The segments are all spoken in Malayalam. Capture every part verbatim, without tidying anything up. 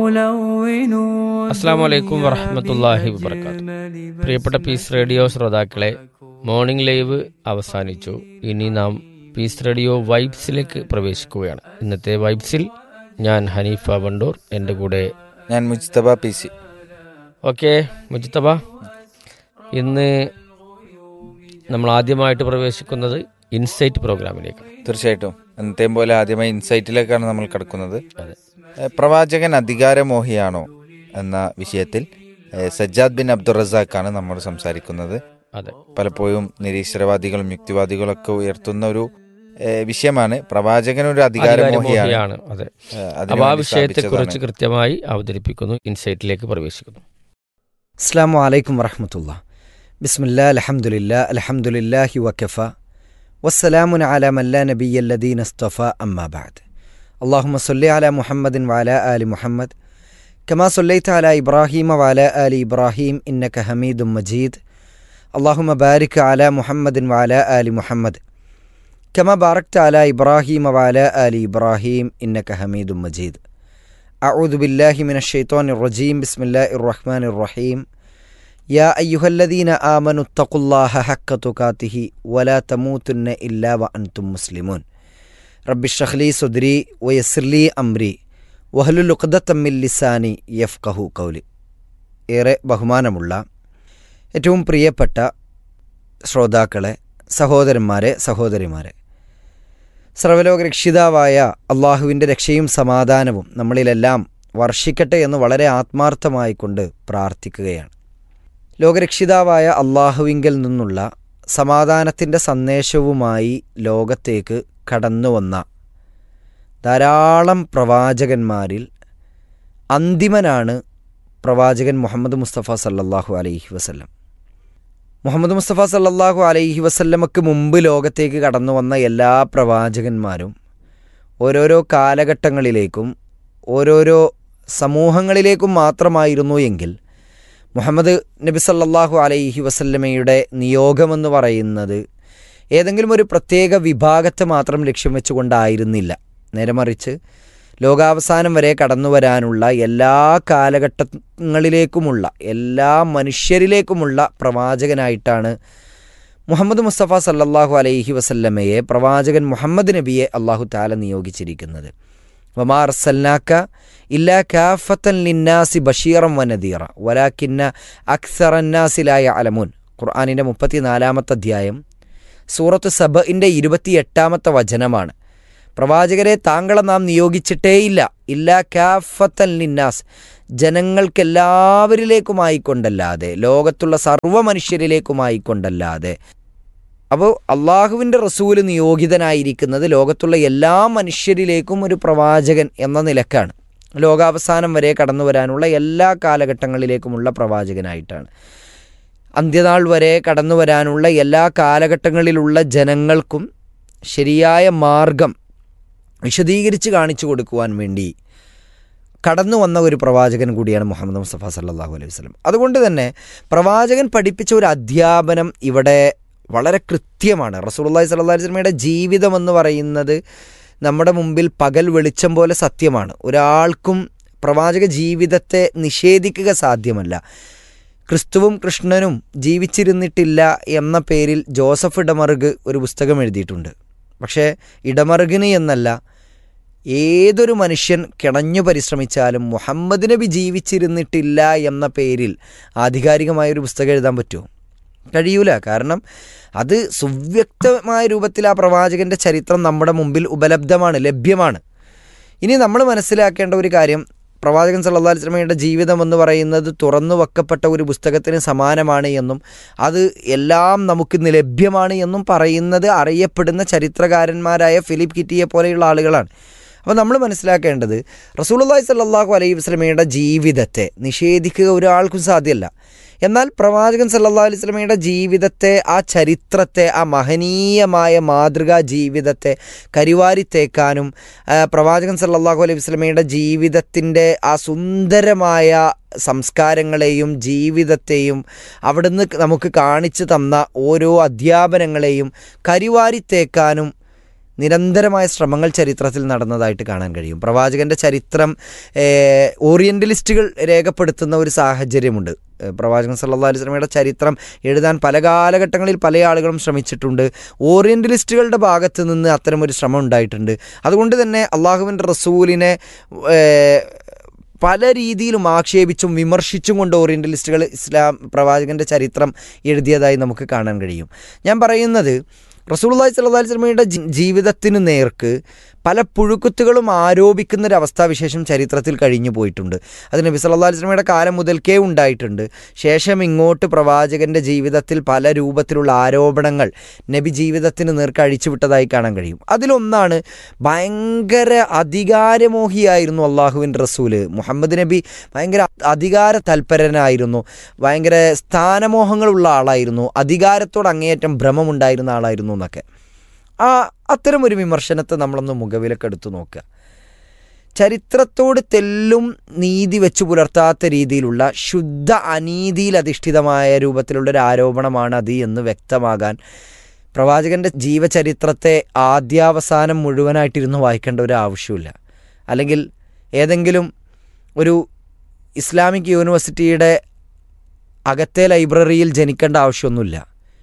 അസ്സലാമു അലൈക്കും വറഹ്മത്തുള്ളാഹി വബറകാതുഹു. പ്രിയപ്പെട്ട പീസ് റേഡിയോ ശ്രോതാക്കളെ, മോർണിംഗ് ലൈവ് അവസാനിച്ചു. ഇനി നാം പീസ് റേഡിയോ വൈബ്സിലേക്ക് പ്രവേശിക്കുകയാണ്. ഇന്നത്തെ വൈബ്സിൽ ഞാൻ ഹനീഫ വണ്ടൂർ, എൻ്റെ കൂടെ ഞാൻ Mojtaba P C. Okay Mojtaba, ഇന്ന് നമ്മൾ ആദ്യമായിട്ട് പ്രവേശിക്കുന്നത് ഇൻസൈറ്റ് പ്രോഗ്രാമിലേക്ക്. തീർച്ചയായിട്ടും എന്നത്തെയും പോലെ ആദ്യമായി ഇൻസൈറ്റിലേക്കാണ് നമ്മൾ കിടക്കുന്നത്. അതെ, പ്രവാചകൻ അധികാരമോഹിയാണോ എന്ന വിഷയത്തിൽ സജ്ജാദ് ബിൻ അബ്ദുൾ റസാഖാണ് നമ്മൾ സംസാരിക്കുന്നത്. അതെ, പലപ്പോഴും നിരീശ്വരവാദികളും യുക്തിവാദികളും ഒക്കെ ഉയർത്തുന്ന ഒരു വിഷയമാണ് പ്രവാചകൻ ഒരു അധികാരമോഹിയാണ്. അതെ, അപ്പോൾ ആ വിഷയത്തെ കുറിച്ച് കൃത്യമായി അവതരിപ്പിക്കുന്നു. ഇൻസൈറ്റിലേക്ക് പ്രവേശിക്കുന്നു. അസ്സലാമു അലൈക്കും വറഹ്മത്തുള്ളാഹി. ബിസ്മില്ലാ അൽഹംദുലില്ലാ അൽഹംദുലില്ലാഹി വകഫ വസ്സലാമുൻ അലാ മൻ ലാ നബിയ്യല്ലദീന ഇസ്തഫ അമ്മാ ബഅദ്. അല്ലാഹുമ്മ സ്വല്ലി അലാ മുഹമ്മദിൻ വഅലാ ആലി മുഹമ്മദ് കമാ സ്വല്ലൈത അലാ ഇബ്രാഹീമ വഅലാ ആലി ഇബ്രാഹീം ഇന്നക ഹമീദും മജീദ്. അല്ലാഹുമ്മ ബാരിക് അലാ മുഹമ്മദിൻ വഅലാ ആലി മുഹമ്മദ് കമാ ബാറക്ത അലാ ഇബ്രാഹീമ വഅലാ ആലി ഇബ്രാഹീം ഇന്നക ഹമീദും മജീദ്. അഊദു ബില്ലാഹി മിനശ് ശൈത്വാനിർ റജീം. ബിസ്മില്ലാഹിർ റഹ്മാനിർ റഹീം. യാ അയ്യുഹല്ലദീന ആമനു തഖുല്ലാഹ ഹഖ്ക തുഖാതിഹി വലാ തമൂതുന്ന ഇല്ലാ വഅൻതും മുസ്ലിമൂൻ. റബ്ബിശ്റഹ് ലീ സുദ്രി വയസ്സിർ ലീ അംരി വഹ്ലുൽ ഉഖ്ദത്തം മിൻ ലിസാനി യഫ്ഖഹു ഖൗലി. ഏറെ ബഹുമാനമുള്ള ഏറ്റവും പ്രിയപ്പെട്ട ശ്രോതാക്കളെ, സഹോദരന്മാരെ, സഹോദരിമാരെ, സർവ്വലോക രക്ഷിതാവായ അള്ളാഹുവിൻ്റെ രക്ഷയും സമാധാനവും നമ്മളിലെല്ലാം വർഷിക്കട്ടെ എന്ന് വളരെ ആത്മാർത്ഥമായി കൊണ്ട് പ്രാർത്ഥിക്കുകയാണ്. ലോകരക്ഷിതാവായ അള്ളാഹുവിങ്കിൽ നിന്നുള്ള സമാധാനത്തിൻ്റെ സന്ദേശവുമായി ലോകത്തേക്ക് കടന്നു വന്ന ധാരാളം പ്രവാചകന്മാരിൽ അന്തിമനാണ് പ്രവാചകൻ മുഹമ്മദ് മുസ്തഫ സല്ലല്ലാഹു അലൈഹി വസല്ലം. മുഹമ്മദ് മുസ്തഫ സല്ലല്ലാഹു അലൈഹി വസല്ലമക്ക് മുമ്പ് ലോകത്തേക്ക് കടന്നു വന്ന എല്ലാ പ്രവാചകന്മാരും ഓരോരോ കാലഘട്ടങ്ങളിലേക്കും ഓരോരോ സമൂഹങ്ങളിലേക്കും മാത്രമായിരുന്നു എങ്കിൽ മുഹമ്മദ് നബി സല്ലല്ലാഹു അലൈഹി വസല്ലമയുടെ നിയോഗമെന്ന് പറയുന്നത് ഏതെങ്കിലും ഒരു പ്രത്യേക വിഭാഗത്തെ മാത്രം ലക്ഷ്യം വെച്ചുകൊണ്ടായിരുന്നില്ല. നേരെ മറിച്ച് ലോകാവസാനം വരെ കടന്നു വരാനുള്ള എല്ലാ കാലഘട്ടങ്ങളിലേക്കുമുള്ള എല്ലാ മനുഷ്യരിലേക്കുമുള്ള പ്രവാചകനായിട്ടാണ് മുഹമ്മദ് മുസ്തഫ സല്ലല്ലാഹു അലൈഹി വസല്ലമയെ, പ്രവാചകൻ മുഹമ്മദ് നബിയെ അല്ലാഹു തആല നിയോഗിച്ചിരിക്കുന്നത്. വമാ അർസൽനാക ഇല്ലാ കാഫത്തൻ ലിന്നാസി ബഷീറൻ വനദീറ വലാകിന്ന അക്സറന്നാസി ലാ യഅലമൂൻ. ഖുർആനിൻ്റെ മുപ്പത്തിനാലാമത്തെ അധ്യായം സൂറത്ത് സബഇൻ്റെ ഇരുപത്തിയെട്ടാമത്തെ വചനമാണ്. പ്രവാചകരെ താങ്കളെ നാം നിയോഗിച്ചിട്ടേയില്ല, ഇല്ലാ കാഫത്തൻ ലിന്നാസ്, ജനങ്ങൾക്കെല്ലാവരിലേക്കുമായിക്കൊണ്ടല്ലാതെ, ലോകത്തുള്ള സർവ്വ മനുഷ്യരിലേക്കുമായിക്കൊണ്ടല്ലാതെ. അപ്പോൾ അള്ളാഹുവിൻ്റെ റസൂല് നിയോഗിതനായിരിക്കുന്നത് ലോകത്തുള്ള എല്ലാ മനുഷ്യരിലേക്കും ഒരു പ്രവാചകൻ എന്ന നിലക്കാണ്. ലോകാവസാനം വരെ കടന്നു വരാനുള്ള എല്ലാ കാലഘട്ടങ്ങളിലേക്കുമുള്ള പ്രവാചകനായിട്ടാണ്. അന്ത്യനാൾ വരെ കടന്നു വരാനുള്ള എല്ലാ കാലഘട്ടങ്ങളിലുള്ള ജനങ്ങൾക്കും ശരിയായ മാർഗം വിശദീകരിച്ച് കാണിച്ചു കൊടുക്കുവാൻ വേണ്ടി കടന്നു വന്ന ഒരു പ്രവാചകൻ കൂടിയാണ് മുഹമ്മദ് മുസ്തഫ സല്ലല്ലാഹു അലൈഹി വസല്ലം. അതുകൊണ്ട് തന്നെ പ്രവാചകൻ പഠിപ്പിച്ച ഒരു അധ്യാപനം ഇവിടെ വളരെ കൃത്യമാണ്. റസൂലുള്ളാഹി സ്വല്ലല്ലാഹു അലൈഹി വസല്ലമയുടെ ജീവിതം എന്ന് പറയുന്നത് നമ്മുടെ മുമ്പിൽ പകൽ വെളിച്ചം പോലെ സത്യമാണ്. ഒരാൾക്കും പ്രവാചക ജീവിതത്തെ നിഷേധിക്കുക സാധ്യമല്ല. ക്രിസ്തുവും കൃഷ്ണനും ജീവിച്ചിരുന്നിട്ടില്ല എന്ന പേരിൽ ജോസഫ് ഇടമറുക് ഒരു പുസ്തകം എഴുതിയിട്ടുണ്ട്. പക്ഷേ ഇടമറുകിന് എന്നല്ല, ഏതൊരു മനുഷ്യൻ കിണഞ്ഞു പരിശ്രമിച്ചാലും മുഹമ്മദ് നബി ജീവിച്ചിരുന്നിട്ടില്ല എന്ന പേരിൽ ആധികാരികമായൊരു പുസ്തകം എഴുതാൻ പറ്റുമോ? കഴിയൂല. കാരണം അത് സുവ്യക്തമായ രൂപത്തിൽ ആ പ്രവാചകൻ്റെ ചരിത്രം നമ്മുടെ മുമ്പിൽ ഉപലബ്ധമാണ്, ലഭ്യമാണ്. ഇനി നമ്മൾ മനസ്സിലാക്കേണ്ട ഒരു കാര്യം, പ്രവാചകൻ സല്ലല്ലാഹു അലൈഹി വസല്ലമയുടെ ജീവിതം എന്ന് പറയുന്നത് തുറന്നു വെക്കപ്പെട്ട ഒരു പുസ്തകത്തിന് സമാനമാണ് എന്നും അത് എല്ലാം നമുക്കിന്ന് ലഭ്യമാണ് എന്നും പറയുന്നത് അറിയപ്പെടുന്ന ചരിത്രകാരന്മാരായ ഫിലിപ്പ് കിറ്റിയെ പോലെയുള്ള ആളുകളാണ്. അപ്പോൾ നമ്മൾ മനസ്സിലാക്കേണ്ടത്, റസൂലുള്ളാഹി സ്വല്ലല്ലാഹു അലൈഹി വസല്ലമയുടെ ജീവിതത്തെ നിഷേധിക്കുക ഒരാൾക്കും സാധ്യമല്ല. എന്നാൽ പ്രവാചകൻ സല്ലല്ലാഹു അലൈഹി വസല്ലമയുടെ ജീവിതത്തെ, ആ ചരിത്രത്തെ, ആ മഹനീയമായ മാതൃകാ ജീവിതത്തെ കരിവാരിത്തേക്കാനും പ്രവാചകൻ സല്ലല്ലാഹു അലൈഹി വസല്ലമയുടെ ജീവിതത്തിൻ്റെ ആ സുന്ദരമായ സംസ്കാരങ്ങളെയും ജീവിതത്തെയും അവിടുന്ന് നമുക്ക് കാണിച്ചു തന്ന ഓരോ അധ്യാപനങ്ങളെയും കരിവാരിത്തേക്കാനും നിരന്തരമായ ശ്രമങ്ങൾ ചരിത്രത്തിൽ നടന്നതായിട്ട് കാണാൻ കഴിയും. പ്രവാചകൻ്റെ ചരിത്രം ഓറിയൻ്റലിസ്റ്റുകൾ രേഖപ്പെടുത്തുന്ന ഒരു സാഹചര്യമുണ്ട്. പ്രവാചകൻ സല്ലല്ലാഹു അലൈഹി വസല്ലമയുടെ ചരിത്രം എഴുതാൻ പല കാലഘട്ടങ്ങളിൽ പല ആളുകളും ശ്രമിച്ചിട്ടുണ്ട്. ഓറിയൻ്റലിസ്റ്റുകളുടെ ഭാഗത്ത് നിന്ന് അത്തരമൊരു ശ്രമം ഉണ്ടായിട്ടുണ്ട്. അതുകൊണ്ട് തന്നെ അള്ളാഹുവിൻ്റെ റസൂലിനെ പല രീതിയിലും ആക്ഷേപിച്ചും വിമർശിച്ചും കൊണ്ട് ഓറിയൻ്റലിസ്റ്റുകൾ ഇസ്ലാം പ്രവാചകൻ്റെ ചരിത്രം എഴുതിയതായി നമുക്ക് കാണാൻ കഴിയും. ഞാൻ പറയുന്നത് റസൂലുള്ളാഹി സ്വല്ലല്ലാഹു അലൈഹി വസല്ലമയുടെ ജീവിതത്തിന് നേർക്ക് പല പുഴുക്കുത്തുകളും ആരോപിക്കുന്നൊരവസ്ഥാവിശേഷം ചരിത്രത്തിൽ കഴിഞ്ഞു പോയിട്ടുണ്ട്. അത് നബി സല്ലല്ലാഹു അലൈഹി വസല്ലമയുടെ കാലം മുതൽക്കേ ഉണ്ടായിട്ടുണ്ട്. ശേഷം ഇങ്ങോട്ട് പ്രവാചകൻ്റെ ജീവിതത്തിൽ പല രൂപത്തിലുള്ള ആരോപണങ്ങൾ നബി ജീവിതത്തിന് നേർക്ക് അഴിച്ചുവിട്ടതായി കാണാൻ കഴിയും. അതിലൊന്നാണ് ഭയങ്കര അധികാരമോഹിയായിരുന്നു അള്ളാഹുവിൻ്റെ റസൂല്. മുഹമ്മദ് നബി ഭയങ്കര അധികാര തൽപരനായിരുന്നു, ഭയങ്കര സ്ഥാനമോഹങ്ങളുള്ള ആളായിരുന്നു, അധികാരത്തോട് അങ്ങേയറ്റം ഭ്രമമുണ്ടായിരുന്ന ആളായിരുന്നു എന്നൊക്കെ. ആ അത്തരമൊരു വിമർശനത്തെ നമ്മളൊന്ന് മുഖവിലക്കെടുത്തു നോക്കുക. ചരിത്രത്തോട് തെല്ലും നീതി വെച്ച് പുലർത്താത്ത രീതിയിലുള്ള ശുദ്ധ അനീതിയിൽ അധിഷ്ഠിതമായ രൂപത്തിലുള്ളൊരു ആരോപണമാണ് അത് എന്ന് വ്യക്തമാകാൻ പ്രവാചകൻ്റെ ജീവചരിത്രത്തെ ആദ്യാവസാനം മുഴുവനായിട്ടിരുന്ന് വായിക്കേണ്ട ഒരു ആവശ്യമില്ല. അല്ലെങ്കിൽ ഏതെങ്കിലും ഒരു ഇസ്ലാമിക് യൂണിവേഴ്സിറ്റിയുടെ അകത്തെ ലൈബ്രറിയിൽ ജനിക്കേണ്ട ആവശ്യമൊന്നുമില്ല.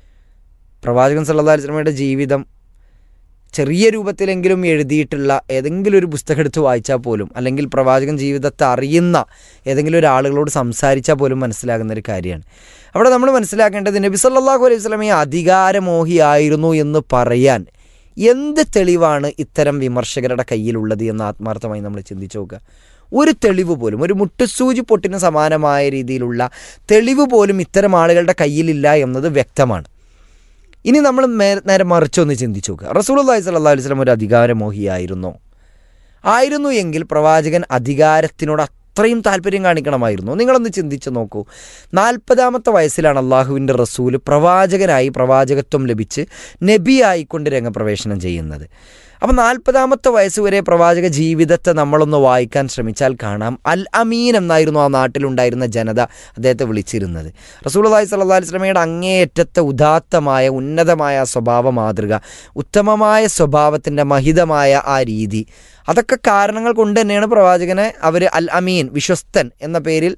പ്രവാചകൻ സല്ലല്ലാഹു അലൈഹി വസല്ലമയുടെ ജീവിതം ചെറിയ രൂപത്തിലെങ്കിലും എഴുതിയിട്ടുള്ള ഏതെങ്കിലും ഒരു പുസ്തകം എടുത്ത് വായിച്ചാൽ പോലും, അല്ലെങ്കിൽ പ്രവാചകൻ ജീവിതത്തെ അറിയുന്ന ഏതെങ്കിലും ഒരാളുകളോട് സംസാരിച്ചാൽ പോലും മനസ്സിലാകുന്ന ഒരു കാര്യമാണ്. അവിടെ നമ്മൾ മനസ്സിലാക്കേണ്ടത് നബി സല്ലല്ലാഹു അലൈഹി വസല്ലമയെ അധികാരമോഹിയായിരുന്നു എന്ന് പറയാൻ എന്ത് തെളിവാണ് ഇത്തരം വിമർശകരുടെ കയ്യിലുള്ളത് എന്ന് ആത്മാർത്ഥമായി നമ്മൾ ചിന്തിച്ചു നോക്കുക. ഒരു തെളിവ് പോലും, ഒരു മുട്ടുസൂചി പൊട്ടിന് സമാനമായ രീതിയിലുള്ള തെളിവ് പോലും ഇത്തരം ആളുകളുടെ കയ്യിലില്ല എന്നത് വ്യക്തമാണ്. ഇനി നമ്മൾ നേരെ മറിച്ചൊന്ന് ചിന്തിച്ചു നോക്കുക. റസൂലുള്ളാഹി സ്വല്ലല്ലാഹു അലൈഹി വസല്ലം ഒരു അധികാരമോഹിയായിരുന്നോ? ആയിരുന്നു എങ്കിൽ പ്രവാചകൻ അധികാരത്തിനോട് അത്രയും താല്പര്യം കാണിക്കണമായിരുന്നു. നിങ്ങളൊന്ന് ചിന്തിച്ച് നോക്കൂ. നാൽപ്പതാമത്തെ വയസ്സിലാണ് അള്ളാഹുവിൻ്റെ റസൂല് പ്രവാചകനായി പ്രവാചകത്വം ലഭിച്ച് നബിയായിക്കൊണ്ട് രംഗപ്രവേശനം ചെയ്യുന്നത്. അപ്പം നാൽപ്പതാമത്തെ വയസ്സ് വരെ പ്രവാചക ജീവിതത്തെ നമ്മളൊന്ന് വായിക്കാൻ ശ്രമിച്ചാൽ കാണാം, അൽ അമീൻ എന്നായിരുന്നു ആ നാട്ടിലുണ്ടായിരുന്ന ജനത അദ്ദേഹത്തെ വിളിച്ചിരുന്നത്. റസൂലുള്ളാഹി സ്വല്ലല്ലാഹു അലൈഹി വസല്ലമയുടെ അങ്ങേയറ്റത്തെ ഉദാത്തമായ ഉന്നതമായ സ്വഭാവ മാതൃക, ഉത്തമമായ സ്വഭാവത്തിൻ്റെ മഹിതമായ ആ രീതി, അതൊക്കെ കാരണങ്ങൾ കൊണ്ട് തന്നെയാണ് പ്രവാചകനെ അവർ അൽ അമീൻ, വിശ്വസ്തൻ എന്ന പേരിൽ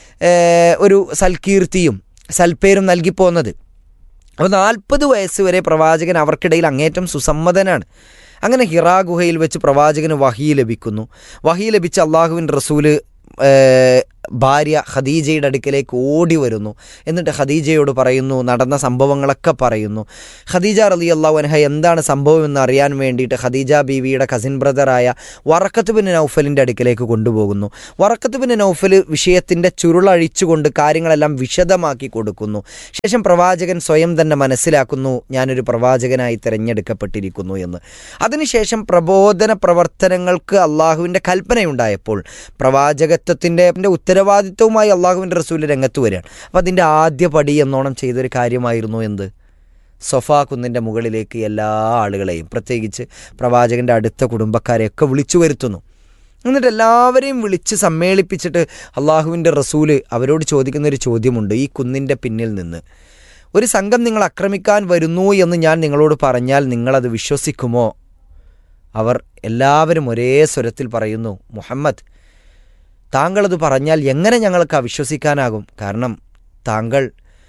ഒരു സൽകീർത്തിയും സൽപ്പേരും നൽകിപ്പോന്നത്. അപ്പോൾ നാൽപ്പത് വയസ്സ് വരെ പ്രവാചകൻ അവർക്കിടയിൽ അങ്ങേറ്റം സുസമ്മതനാണ്. അങ്ങനെ ഹിറാ ഗുഹയിൽ വെച്ച് പ്രവാചകന് വഹി ലഭിക്കുന്നു. വഹി ലഭിച്ച അള്ളാഹുവിൻ്റെ റസൂല് ഭാര്യ ഖദീജയുടെ അടുക്കലേക്ക് ഓടി വരുന്നു. എന്നിട്ട് ഖദീജയോട് പറയുന്നു, നടന്ന സംഭവങ്ങളൊക്കെ പറയുന്നു. ഖദീജ റളിയല്ലാഹു അൻഹ എന്താണ് സംഭവം എന്ന് അറിയാൻ വേണ്ടിയിട്ട് ഖദീജ ബീവിയുടെ കസിൻ ബ്രദറായ വറഖത്ത് ബിൻ നൗഫലിൻ്റെ അടുക്കലേക്ക് കൊണ്ടുപോകുന്നു. വറഖത്ത് ബിൻ നൗഫൽ വിഷയത്തിൻ്റെ ചുരുളഴിച്ചുകൊണ്ട് കാര്യങ്ങളെല്ലാം വിശദമാക്കി കൊടുക്കുന്നു. ശേഷം പ്രവാചകൻ സ്വയം തന്നെ മനസ്സിലാക്കുന്നു, ഞാനൊരു പ്രവാചകനായി തിരഞ്ഞെടുക്കപ്പെട്ടിരിക്കുന്നു എന്ന്. അതിനുശേഷം പ്രബോധന പ്രവർത്തനങ്ങൾക്ക് അള്ളാഹുവിൻ്റെ കൽപ്പനയുണ്ടായപ്പോൾ പ്രവാചകത്വത്തിൻ്റെ ഉത്തരവാദിത്വവുമായി അള്ളാഹുവിൻ്റെ റസൂൽ രംഗത്ത് വരികയാണ്. അപ്പോൾ അതിൻ്റെ ആദ്യ പടി എന്നോണം ചെയ്തൊരു കാര്യമായിരുന്നു എന്ത്? സൊഫാ കുന്നിൻ്റെ മുകളിലേക്ക് എല്ലാ ആളുകളെയും, പ്രത്യേകിച്ച് പ്രവാചകൻ്റെ അടുത്ത കുടുംബക്കാരെയൊക്കെ വിളിച്ചു വരുത്തുന്നു. എന്നിട്ട് എല്ലാവരെയും വിളിച്ച് സമ്മേളിപ്പിച്ചിട്ട് അള്ളാഹുവിൻ്റെ റസൂല് അവരോട് ചോദിക്കുന്നൊരു ചോദ്യമുണ്ട്. ഈ കുന്നിൻ്റെ പിന്നിൽ നിന്ന് ഒരു സംഘം നിങ്ങൾ ആക്രമിക്കാൻ വരുന്നു എന്ന് ഞാൻ നിങ്ങളോട് പറഞ്ഞാൽ നിങ്ങളത് വിശ്വസിക്കുമോ? അവർ എല്ലാവരും ഒരേ സ്വരത്തിൽ പറയുന്നു, മുഹമ്മദ്, താങ്കളത് പറഞ്ഞാൽ എങ്ങനെ ഞങ്ങൾക്ക് അവിശ്വസിക്കാനാകും? കാരണം താങ്കൾ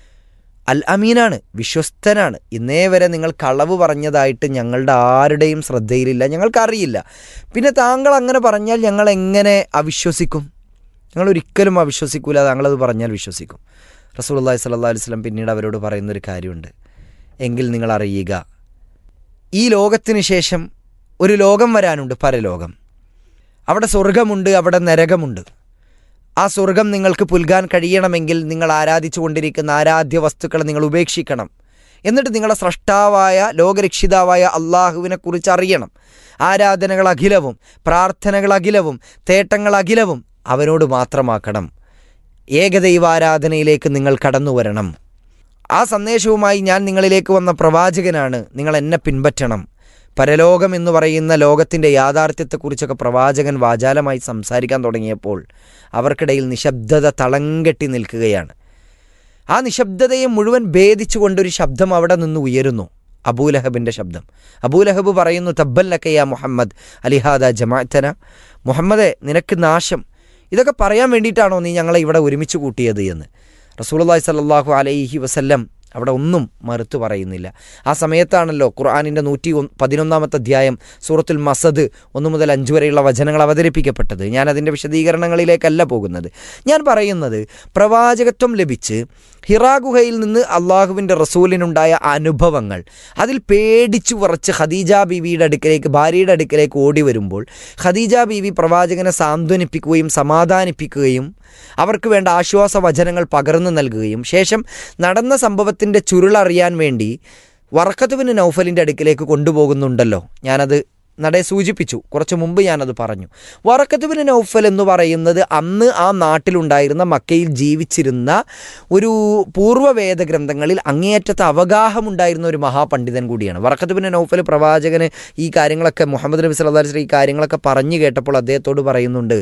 അൽ അമീനാണ്, വിശ്വസ്തനാണ്. ഇന്നേ വരെ നിങ്ങൾ കളവ് പറഞ്ഞതായിട്ട് ഞങ്ങളുടെ ആരുടെയും ശ്രദ്ധയിലില്ല, ഞങ്ങൾക്കറിയില്ല. പിന്നെ താങ്കൾ അങ്ങനെ പറഞ്ഞാൽ ഞങ്ങൾ എങ്ങനെ അവിശ്വസിക്കും? ഞങ്ങൾ ഒരിക്കലും അവിശ്വസിക്കൂല, താങ്കളത് പറഞ്ഞാൽ വിശ്വസിക്കും. റസൂലുള്ളാഹി സ്വല്ലല്ലാഹു അലൈഹി വസല്ലം പിന്നീട് അവരോട് പറയുന്നൊരു കാര്യമുണ്ട്. എങ്കിൽ നിങ്ങൾ അറിയുക, ഈ ലോകത്തിന് ശേഷം ഒരു ലോകം വരാനുണ്ട്, പരലോകം. അവിടെ സ്വർഗമുണ്ട്, അവിടെ നരകമുണ്ട്. ആ സ്വർഗം നിങ്ങൾക്ക് പുൽകാൻ കഴിയണമെങ്കിൽ നിങ്ങൾ ആരാധിച്ചു കൊണ്ടിരിക്കുന്ന ആരാധ്യ വസ്തുക്കളെ നിങ്ങൾ ഉപേക്ഷിക്കണം. എന്നിട്ട് നിങ്ങളുടെ സ്രഷ്ടാവായ ലോകരക്ഷിതാവായ അള്ളാഹുവിനെ കുറിച്ച് അറിയണം. ആരാധനകൾ അഖിലവും പ്രാർത്ഥനകൾ അഖിലവും തേട്ടങ്ങൾ അഖിലവും അവനോട് മാത്രമാക്കണം. ഏകദൈവാരാധനയിലേക്ക് നിങ്ങൾ കടന്നു വരണം. ആ സന്ദേശവുമായി ഞാൻ നിങ്ങളിലേക്ക് വന്ന പ്രവാചകനാണ്, നിങ്ങൾ എന്നെ പിൻപറ്റണം. പരലോകം എന്ന് പറയുന്ന ലോകത്തിൻ്റെ യാഥാർത്ഥ്യത്തെക്കുറിച്ചൊക്കെ പ്രവാചകൻ വാചാലമായി സംസാരിക്കാൻ തുടങ്ങിയപ്പോൾ അവർക്കിടയിൽ നിശബ്ദത തളം കെട്ടി നിൽക്കുകയാണ്. ആ നിശബ്ദതയെ മുഴുവൻ ഭേദിച്ചുകൊണ്ടൊരു ശബ്ദം അവിടെ നിന്ന് ഉയരുന്നു. അബൂലഹബിൻ്റെ ശബ്ദം. അബൂലഹബ് പറയുന്നു, തബ്ബല്ലക യാ മുഹമ്മദ് അലിഹാദ ജമാഅത്തന, മുഹമ്മദെ നിനക്ക് നാശം, ഇതൊക്കെ പറയാൻ വേണ്ടിയിട്ടാണോ നീ ഞങ്ങളെ ഇവിടെ ഒരുമിച്ച് കൂട്ടിയത് എന്ന്. റസൂലുള്ളാഹി സ്വല്ലല്ലാഹു അലൈഹി വസല്ലം അവിടെ ഒന്നും മറുത്തു പറയുന്നില്ല. ആ സമയത്താണല്ലോ ഖുർആനിൻ്റെ നൂറ്റി പതിനൊന്നാമത്തെ അധ്യായം സൂറത്തുൽ മസദ് ഒന്ന് മുതൽ അഞ്ച് വരെയുള്ള വചനങ്ങൾ അവതരിപ്പിക്കപ്പെട്ടത്. ഞാൻ അതിൻ്റെ വിശദീകരണങ്ങളിലേക്കല്ല പോകുന്നത്. ഞാൻ പറയുന്നത്, പ്രവാചകത്വം ലഭിച്ച് ഹിറാ ഗുഹയിൽ നിന്ന് അള്ളാഹുവിൻ്റെ റസൂലിനുണ്ടായ അനുഭവങ്ങൾ, അതിൽ പേടിച്ചു വിറച്ച് ഖദീജ ബീവിയുടെ അടുക്കലേക്ക്, ഭാര്യയുടെ അടുക്കലേക്ക് ഓടി വരുമ്പോൾ ഖദീജ ബീവി പ്രവാചകനെ സാന്ത്വനിപ്പിക്കുകയും സമാധാനിപ്പിക്കുകയും അവർക്ക് വേണ്ട ആശ്വാസ വചനങ്ങൾ പകർന്നു നൽകുകയും ശേഷം നടന്ന സംഭവത്തിൻ്റെ ചുരുളറിയാൻ വേണ്ടി വറഖത്ത് ബിൻ നൗഫലിൻ്റെ അടുക്കിലേക്ക് കൊണ്ടുപോകുന്നുണ്ടല്ലോ. ഞാനത് നടേ സൂചിപ്പിച്ചു, കുറച്ച് മുമ്പ് ഞാനത് പറഞ്ഞു. വറഖത്ത് ബിൻ നൗഫൽ എന്ന് പറയുന്നത് അന്ന് ആ നാട്ടിലുണ്ടായിരുന്ന, മക്കയിൽ ജീവിച്ചിരുന്ന ഒരു പൂർവ്വവേദ ഗ്രന്ഥങ്ങളിൽ അങ്ങേയറ്റത്തെ അവഗാഹമുണ്ടായിരുന്ന ഒരു മഹാപണ്ഡിതൻ കൂടിയാണ്. വറഖത്ത് ബിൻ നൗഫൽ പ്രവാചകന് ഈ കാര്യങ്ങളൊക്കെ, മുഹമ്മദ് നബി സല്ലല്ലാഹു അലൈഹി വസല്ലം ഈ കാര്യങ്ങളൊക്കെ പറഞ്ഞു കേട്ടപ്പോൾ അദ്ദേഹത്തോട് പറയുന്നുണ്ട്,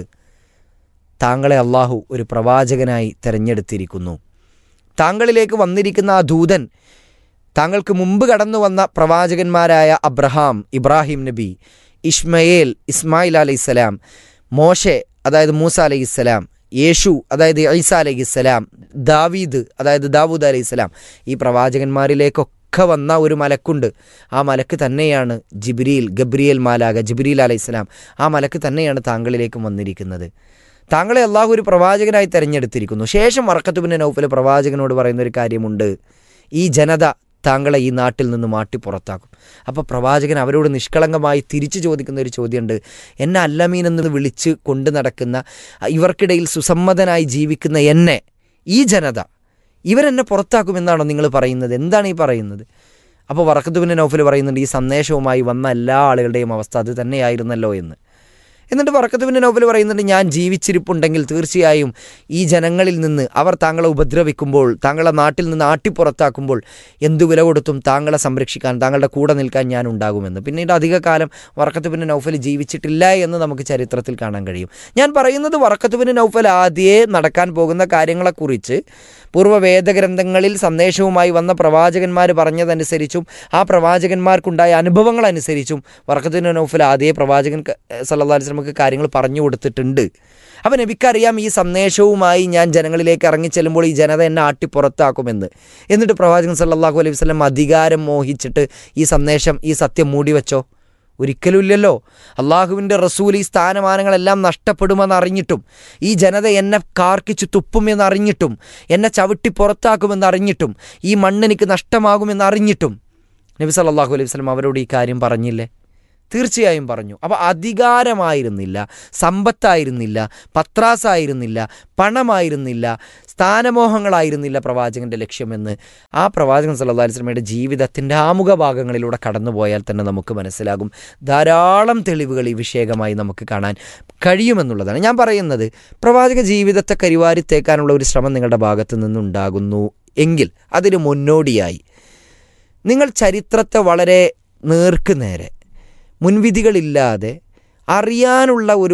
താങ്കളെ അള്ളാഹു ഒരു പ്രവാചകനായി തിരഞ്ഞെടുത്തിരിക്കുന്നു. താങ്കളിലേക്ക് വന്നിരിക്കുന്ന ആ ദൂതൻ താങ്കൾക്ക് മുമ്പ് കടന്നു വന്ന പ്രവാചകന്മാരായ അബ്രഹാം, ഇബ്രാഹിം നബി, ഇഷ്മയേൽ, ഇസ്മായിൽ അലൈഹിസ്സലാം, മോശെ അതായത് മൂസ അലൈഹിസ്സലാം, യേശു അതായത് ഈസ അലൈഹിസ്സലാം, ദാവീദ് അതായത് ദാവൂദ് അലൈഹിസ്സലാം, ഈ പ്രവാചകന്മാരിലേക്കൊക്കെ വന്ന ഒരു മലക്കുണ്ട്. ആ മലക്ക് തന്നെയാണ് ജിബ്രീൽ, ഗബ്രിയേൽ മാലാഖ, ജിബ്രീൽ അലൈഹിസ്സലാം. ആ മലക്ക് തന്നെയാണ് താങ്കളിലേക്കും വന്നിരിക്കുന്നത്. താങ്കളെ അള്ളാഹു ഒരു പ്രവാചകനായി തിരഞ്ഞെടുത്തിരിക്കുന്നു. ശേഷം വറഖത്ത് ബിൻ നൗഫൽ പ്രവാചകനോട് പറയുന്നൊരു കാര്യമുണ്ട്, ഈ ജനത താങ്കളെ ഈ നാട്ടിൽ നിന്ന് മാറ്റി പുറത്താക്കും. അപ്പോൾ പ്രവാചകൻ അവരോട് നിഷ്കളങ്കമായി തിരിച്ചു ചോദിക്കുന്ന ഒരു ചോദ്യമുണ്ട്, എന്നെ അല്ലമീൻ എന്ന് വിളിച്ച് കൊണ്ട് നടക്കുന്ന, ഇവർക്കിടയിൽ സുസമ്മതനായി ജീവിക്കുന്ന എന്നെ, ഈ ജനത, ഇവരെന്നെ പുറത്താക്കുമെന്നാണോ നിങ്ങൾ പറയുന്നത്? എന്താണ് ഈ പറയുന്നത്? അപ്പോൾ വറഖത്ത് ബിൻ നൗഫൽ പറയുന്നുണ്ട്, ഈ സന്ദേശവുമായി വന്ന എല്ലാ ആളുകളുടെയും അവസ്ഥ അത് തന്നെയായിരുന്നല്ലോ എന്ന്. എന്നിട്ട് വറഖത്ത് ബിൻ നൗഫൽ പറയുന്നുണ്ട്, ഞാൻ ജീവിച്ചിരിപ്പുണ്ടെങ്കിൽ തീർച്ചയായും ഈ ജനങ്ങളിൽ നിന്ന് അവർ താങ്കളെ ഉപദ്രവിക്കുമ്പോൾ, താങ്കളെ നാട്ടിൽ നിന്ന് ആട്ടിപ്പുറത്താക്കുമ്പോൾ എന്തു വില കൊടുത്തും താങ്കളെ സംരക്ഷിക്കാൻ, താങ്കളുടെ കൂടെ നിൽക്കാൻ ഞാൻ ഉണ്ടാകുമെന്ന്. പിന്നീട് അധികകാലം വറഖത്ത് ബിൻ നൗഫൽ ജീവിച്ചിട്ടില്ല എന്ന് നമുക്ക് ചരിത്രത്തിൽ കാണാൻ കഴിയും. ഞാൻ പറയുന്നത്, വറഖത്ത് ബിൻ നൗഫൽ ആദ്യേ നടക്കാൻ പോകുന്ന കാര്യങ്ങളെക്കുറിച്ച് പൂർവ്വ വേദഗ്രന്ഥങ്ങളിൽ സന്ദേശവുമായി വന്ന പ്രവാചകന്മാർ പറഞ്ഞതനുസരിച്ചും ആ പ്രവാചകന്മാർക്കുണ്ടായ അനുഭവങ്ങളനുസരിച്ചും വറഖത്ത് ബിൻ നൗഫൽ ആദ്യേ പ്രവാചകൻ സല്ലല്ലാഹു അലൈഹി വസല്ലം കാര്യങ്ങൾ പറഞ്ഞു കൊടുത്തിട്ടുണ്ട്. അപ്പം നബിക്കറിയാം ഈ സന്ദേശവുമായി ഞാൻ ജനങ്ങളിലേക്ക് ഇറങ്ങിച്ചെല്ലുമ്പോൾ ഈ ജനത എന്നെ ആട്ടിപ്പുറത്താക്കുമെന്ന്. എന്നിട്ട് പ്രവാചകൻ സല്ലല്ലാഹു അലൈഹി വസല്ലം അധികാരം മോഹിച്ചിട്ട് ഈ സന്ദേശം, ഈ സത്യം മൂടിവെച്ചോ? ഒരിക്കലും ഇല്ലല്ലോ. അള്ളാഹുവിൻ്റെ റസൂൽ ഈ സ്ഥാനമാനങ്ങളെല്ലാം നഷ്ടപ്പെടുമെന്ന് അറിഞ്ഞിട്ടും, ഈ ജനത എന്നെ കാർക്കിച്ച് തുപ്പുമെന്നറിഞ്ഞിട്ടും, എന്നെ ചവിട്ടി പുറത്താക്കുമെന്ന് അറിഞ്ഞിട്ടും, ഈ മണ്ണെനിക്ക് നഷ്ടമാകുമെന്ന് അറിഞ്ഞിട്ടും നബി സല്ലല്ലാഹു അലൈഹി വസല്ലം അവരോട് ഈ കാര്യം പറഞ്ഞില്ലേ? തീർച്ചയായും പറഞ്ഞു. അപ്പോൾ അധികാരമായിരുന്നില്ല, സമ്പത്തായിരുന്നില്ല, പത്രാസായിരുന്നില്ല, പണമായിരുന്നില്ല, സ്ഥാനമോഹങ്ങളായിരുന്നില്ല പ്രവാചകൻ്റെ ലക്ഷ്യമെന്ന് ആ പ്രവാചകൻ സല്ലല്ലാഹു അലൈഹി വസല്ലമയുടെ ജീവിതത്തിൻ്റെ ആമുഖ ഭാഗങ്ങളിലൂടെ കടന്നു പോയാൽ തന്നെ നമുക്ക് മനസ്സിലാകും. ധാരാളം തെളിവുകൾ ഈ വിഷയകമായി നമുക്ക് കാണാൻ കഴിയുമെന്നുള്ളതാണ് ഞാൻ പറയുന്നത്. പ്രവാചക ജീവിതത്തെ കരിവാരിത്തേക്കാനുള്ള ഒരു ശ്രമം നിങ്ങളുടെ ഭാഗത്തു നിന്നുണ്ടാകുന്നു എങ്കിൽ അതിന് മുന്നോടിയായി നിങ്ങൾ ചരിത്രത്തെ വളരെ നേർക്കുനേരെ, മുൻവിധികളില്ലാതെ അറിയാനുള്ള ഒരു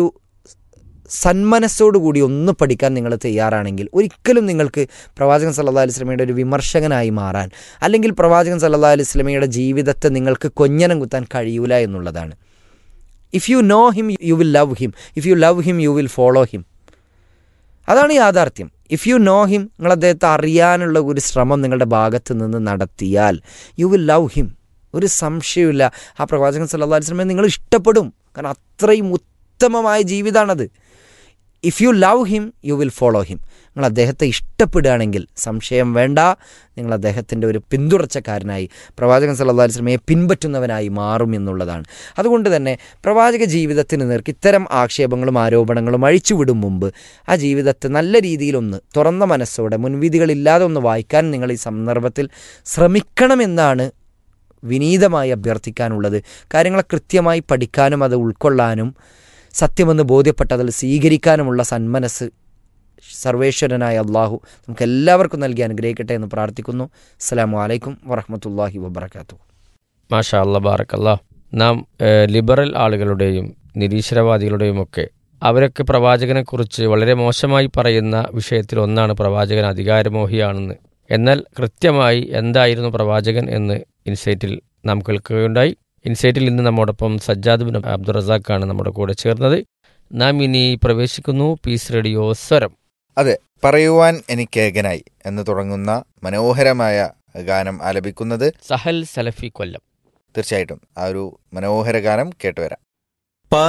സന്മനസ്സോടുകൂടി ഒന്ന് പഠിക്കാൻ നിങ്ങൾ തയ്യാറാണെങ്കിൽ ഒരിക്കലും നിങ്ങൾക്ക് പ്രവാചകൻ സല്ലല്ലാഹു അലൈഹി വസല്ലമയുടെ ഒരു വിമർശകനായി മാറാൻ, അല്ലെങ്കിൽ പ്രവാചകൻ സല്ലല്ലാഹു അലൈഹി വസല്ലമയുടെ ജീവിതത്തെ നിങ്ങൾക്ക് കൊഞ്ഞനം കുത്താൻ കഴിയൂല എന്നുള്ളതാണ്. If you know him you will love him, if you love him you will follow him. അതാണ് യാഥാർത്ഥ്യം. ഇഫ് യു നോ ഹിം, നിങ്ങൾ അദ്ദേഹത്തെ അറിയാനുള്ള ഒരു ശ്രമം നിങ്ങളുടെ ഭാഗത്ത് നിന്ന് നടത്തിയാൽ യു വിൽ ലവ് ഹിം. ഒരു സംശയമില്ല, ആ പ്രവാചകൻ സല്ലല്ലാഹു അലൈഹി വസല്ലമയെ നിങ്ങൾ ഇഷ്ടപ്പെടും. കാരണം അത്രയും ഉത്തമമായ ജീവിതമാണത്. If you love him you will follow him. നിങ്ങൾ അദ്ദേഹത്തെ ഇഷ്ടപ്പെടുകയാണെങ്കിൽ സംശയം വേണ്ട, നിങ്ങൾ അദ്ദേഹത്തിൻ്റെ ഒരു പിന്തുടർച്ചക്കാരനായി, പ്രവാചകൻ സല്ലല്ലാഹു അലൈഹി വസല്ലമയെ പിൻപറ്റുന്നവനായി മാറും എന്നുള്ളതാണ്. അതുകൊണ്ട് തന്നെ പ്രവാചക ജീവിതത്തിന് നേർക്ക് ഇത്തരം ആക്ഷേപങ്ങളും ആരോപണങ്ങളും അഴിച്ചുവിടും മുമ്പ് ആ ജീവിതത്തെ നല്ല രീതിയിലൊന്ന് തുറന്ന മനസ്സോടെ, മുൻവിധികളില്ലാതെ ഒന്ന് വായിക്കാൻ നിങ്ങൾ ഈ സന്ദർഭത്തിൽ ശ്രമിക്കണമെന്നാണ് വിനീതമായി അഭ്യർത്ഥിക്കാനുള്ളത്. കാര്യങ്ങളെ കൃത്യമായി പഠിക്കാനും അത് ഉൾക്കൊള്ളാനും സത്യമെന്ന് ബോധ്യപ്പെട്ടതിൽ സ്വീകരിക്കാനുമുള്ള സന്മനസ് സർവേശ്വരനായ അള്ളാഹു നമുക്ക് എല്ലാവർക്കും നൽകി അനുഗ്രഹിക്കട്ടെ എന്ന് പ്രാർത്ഥിക്കുന്നു. അസ്സലാമു അലൈക്കും വറഹ്മത്തുള്ളാഹി വബറകാതുഹു. മാഷാ അല്ലാ, ബാറക്കല്ലാഹ്. നാം ലിബറൽ ആളുകളുടെയും നിരീശ്വരവാദികളുടെയും ഒക്കെ അവരൊക്കെ പ്രവാചകനെക്കുറിച്ച് വളരെ മോശമായി പറയുന്ന വിഷയത്തിൽ ഒന്നാണ് പ്രവാചകൻ അധികാരമോഹിയാണെന്ന്. എന്നാൽ കൃത്യമായി എന്തായിരുന്നു പ്രവാചകൻ എന്ന് ഇൻസൈറ്റിൽ നാം കേൾക്കുകയുണ്ടായി. ഇൻസൈറ്റിൽ ഇന്ന് നമ്മോടൊപ്പം സജ്ജാദ് ബിൻ അബ്ദുൾ റസാഖാണ് നമ്മുടെ കൂടെ ചേർന്നത്. നാം ഇനി പ്രവേശിക്കുന്നു പീസ് റേഡിയോ സ്വരം. അതെ, പറയുവാൻ എനിക്കേകനായി എന്ന് തുടങ്ങുന്ന മനോഹരമായ ഗാനം ആലപിക്കുന്നത് സഹൽ സലഫി കൊല്ലം. തീർച്ചയായിട്ടും ആ ഒരു മനോഹര ഗാനം കേട്ടുവരാം.